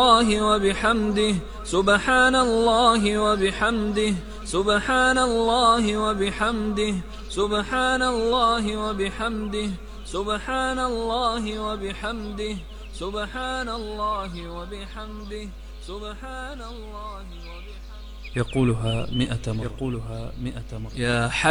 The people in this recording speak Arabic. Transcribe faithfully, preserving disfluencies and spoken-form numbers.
الله وبحمده سبحان الله وبحمده سبحان الله وبحمده سبحان الله وبحمده سبحان الله وبحمده سبحان الله وبحمده سبحان الله وبحمده. يقولها مئة مرة. يقولها مئة مرة. يا